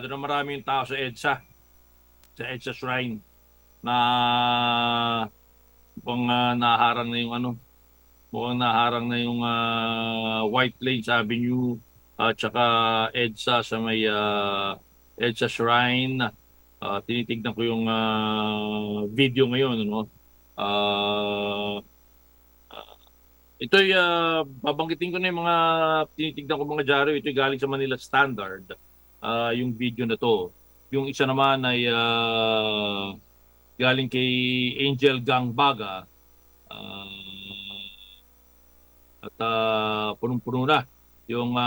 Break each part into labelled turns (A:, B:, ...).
A: masyado na maraming tao sa EDSA Shrine na mukhang naharang na yung mukhang naharang na yung White Plains Avenue at saka EDSA sa may EDSA Shrine. Tinitignan ko yung video ngayon, ano? Ah, Ito'y babanggitin ko na yung mga tinitignan ko mga dyaryo. Ito'y galing sa Manila Standard. Yung video na to. Yung isa naman ay galing kay Angel Gangbaga. At punong-puno na yung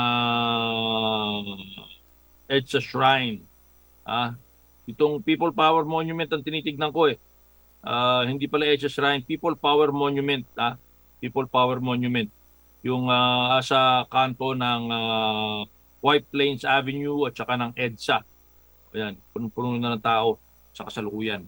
A: EDSA Shrine. Itong People Power Monument ang tinitignan ko eh. Hindi pala EDSA Shrine, People Power Monument. People Power Monument. Yung sa kanto ng White Plains Avenue at saka ng EDSA. Ayan, punong-puno na ng tao sa kasalukuyan.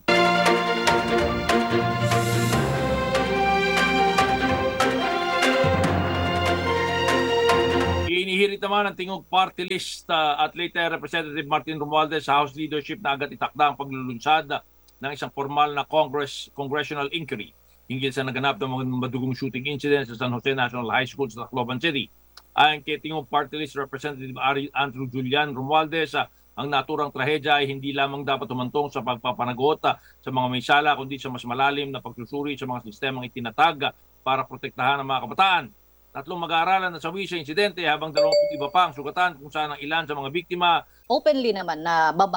A: Inihirit naman ang tingog party list at later Representative Martin Romualdez sa House leadership na agad itakda ang paglulunsad ng isang formal na congressional inquiry hinggil sa naganap ng mga madugong shooting incident sa San Jose National High School sa Tacloban City. Ayon kay tingog party list Representative Andrew Julian Romualdez, ang naturang trahedya ay hindi lamang dapat humantong sa pagpapanagot sa mga may sala kundi sa mas malalim na pagsusuri sa mga sistemang itinatag para protektahan ang mga kabataan. 3 mag-aaralan na sawi sa insidente habang 20 iba pa ang sugatan kung saan ang ilan sa mga biktima
B: Openly naman na